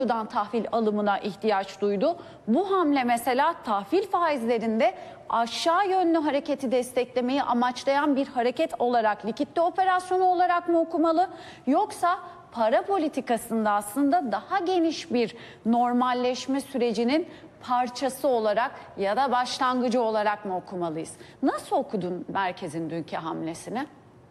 tahvil alımına ihtiyaç duydu. Bu hamle mesela tahvil faizlerinde aşağı yönlü hareketi desteklemeyi amaçlayan bir hareket olarak, likitte operasyonu olarak mı okumalı, yoksa para politikasında aslında daha geniş bir normalleşme sürecinin parçası olarak ya da başlangıcı olarak mı okumalıyız? Nasıl okudun merkezin dünkü hamlesini?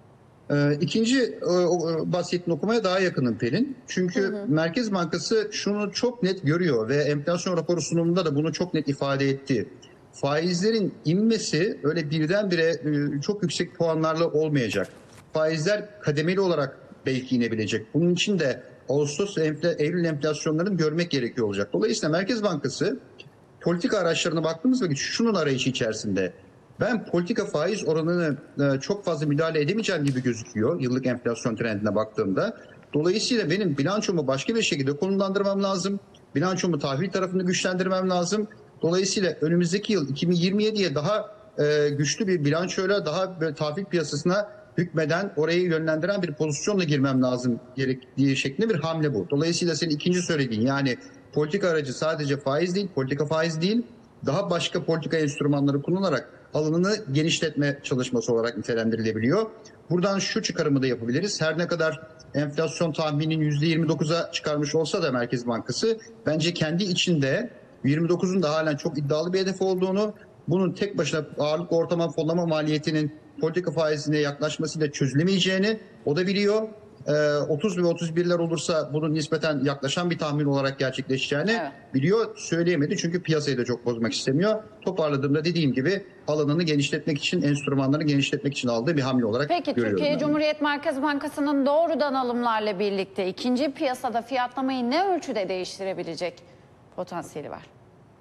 İkinci bahsettiğin okumaya daha yakınım Pelin. Çünkü Merkez Bankası şunu çok net görüyor ve enflasyon raporu sunumunda da bunu çok net ifade etti. Faizlerin inmesi öyle birdenbire çok yüksek puanlarla olmayacak. Faizler kademeli olarak belki inebilecek. Bunun için de Ağustos ve Eylül enflasyonlarını görmek gerekiyor olacak. Dolayısıyla Merkez Bankası politika araçlarına baktığımız vakit şunun arayışı içerisinde. Ben politika faiz oranını çok fazla müdahale edemeyeceğim gibi gözüküyor yıllık enflasyon trendine baktığımda. Dolayısıyla benim bilançomu başka bir şekilde konumlandırmam lazım. Bilançomu tahvil tarafını güçlendirmem lazım. Dolayısıyla önümüzdeki yıl 2027'ye daha güçlü bir bilançoyla daha tahvil piyasasına hükmeden, orayı yönlendiren bir pozisyonla girmem lazım gerektiği şeklinde bir hamle bu. Dolayısıyla senin ikinci söylediğin, yani politika aracı sadece faiz değil, politika faiz değil, daha başka politika enstrümanları kullanarak alanını genişletme çalışması olarak nitelendirilebiliyor. Buradan şu çıkarımı da yapabiliriz. Her ne kadar enflasyon tahmininin %29'a çıkarmış olsa da Merkez Bankası, bence kendi içinde 29'un da halen çok iddialı bir hedef olduğunu, bunun tek başına ağırlık ortalama fonlama maliyetinin politika faizine yaklaşmasıyla çözülemeyeceğini o da biliyor. 30 ve 31'ler olursa bunun nispeten yaklaşan bir tahmin olarak gerçekleşeceğini biliyor. Söyleyemedi çünkü piyasayı da çok bozmak istemiyor. Toparladığımda dediğim gibi alanını genişletmek için, enstrümanlarını genişletmek için aldığı bir hamle olarak görüyorum. Peki Türkiye Cumhuriyet Merkez Bankası'nın doğrudan alımlarla birlikte ikinci piyasada fiyatlamayı ne ölçüde değiştirebilecek potansiyeli var?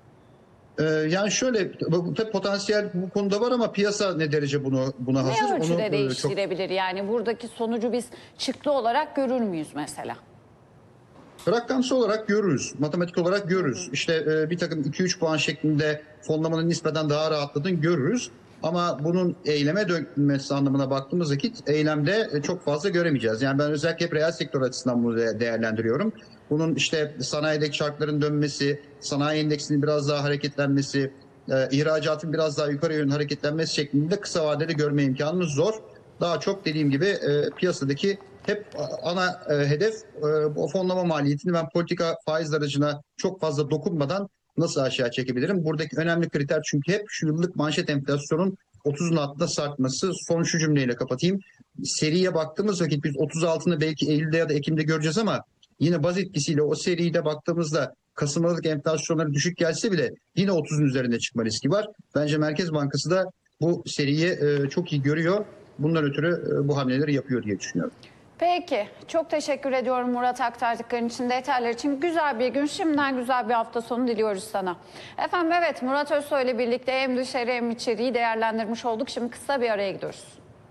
Yani şöyle, tabii potansiyel bu konuda var ama piyasa ne derece buna hazır? Ne ölçüde onu değiştirebilir? Yani buradaki sonucu biz çıktı olarak görür müyüz mesela? Rakamsal olarak görürüz, matematik olarak görürüz. İşte bir takım 2-3 puan şeklinde fonlamanın nispeten daha rahatladığını görürüz. Ama bunun eyleme dönmesi anlamına baktığımız vakit eylemde çok fazla göremeyeceğiz. Yani ben özellikle hep reel sektör açısından bunu değerlendiriyorum. Bunun işte sanayideki çarkların dönmesi, sanayi endeksinin biraz daha hareketlenmesi, ihracatın biraz daha yukarı yönlü hareketlenmesi şeklinde kısa vadede görme imkanımız zor. Daha çok dediğim gibi piyasadaki hep ana hedef o fonlama maliyetini ben politika faiz aracına çok fazla dokunmadan nasıl aşağı çekebilirim? Buradaki önemli kriter çünkü hep şu yıllık manşet enflasyonun 30'un altında sarkması. Son şu cümleyle kapatayım. Seriye baktığımız vakit biz 36'ını belki Eylül'de ya da Ekim'de göreceğiz ama yine baz etkisiyle o seride baktığımızda Kasım Aralık enflasyonları düşük gelse bile yine 30'un üzerinde çıkma riski var. Bence Merkez Bankası da bu seriyi çok iyi görüyor. Bundan ötürü bu hamleleri yapıyor diye düşünüyorum. Peki, çok teşekkür ediyorum Murat, aktardıkların için, detaylar için. Güzel bir gün, şimdiden güzel bir hafta sonu diliyoruz sana. Efendim evet, Murat Özsoy ile birlikte hem dışarı hem içeriği değerlendirmiş olduk. Şimdi kısa bir araya gidiyoruz.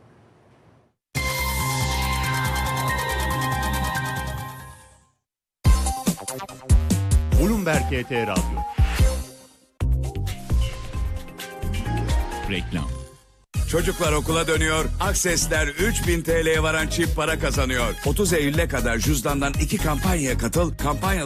Bloomberg KT Radyo. Reklam. Çocuklar okula dönüyor, Aksesler 3000 TL'ye varan çift para kazanıyor. 30 Eylül'e kadar cüzdandan 2 kampanyaya katıl, kampanyalar